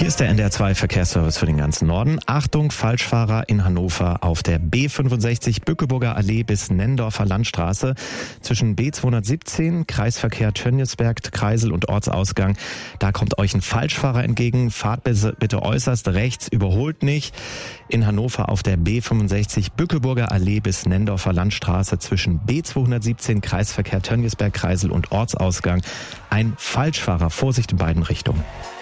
Hier ist der NDR2 Verkehrsservice für den ganzen Norden. Achtung, Falschfahrer in Hannover auf der B65 Bückeburger Allee bis Nendorfer Landstraße zwischen B217, Kreisverkehr Tönnies-Berg, Kreisel und Ortsausgang. Da kommt euch ein Falschfahrer entgegen. Fahrt bitte äußerst rechts, überholt nicht. In Hannover auf der B65 Bückeburger Allee bis Nendorfer Landstraße zwischen B217, Kreisverkehr Tönnies-Berg, Kreisel und Ortsausgang. Ein Falschfahrer. Vorsicht in beiden Richtungen.